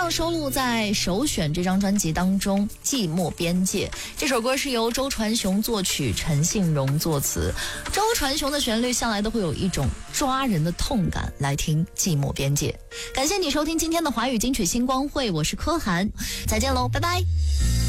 上收录在首选这张专辑当中，《寂寞边界》这首歌是由周传雄作曲，陈信荣作词。周传雄的旋律向来都会有一种抓人的痛感，来听《寂寞边界》。感谢你收听今天的华语金曲星光会，我是柯涵，再见喽，拜拜。